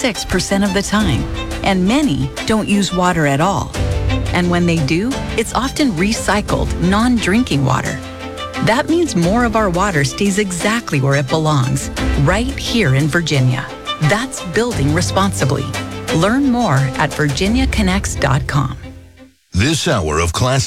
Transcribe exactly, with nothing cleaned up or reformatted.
ninety-six percent of the time. And many don't use water at all. And when they do, it's often recycled, non-drinking water. That means more of our water stays exactly where it belongs, right here in Virginia. That's building responsibly. Learn more at virginia connects dot com. This hour of Class